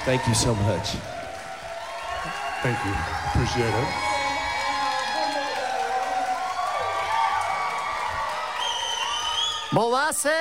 Thank you so much. Thank you. Appreciate it. Molasse!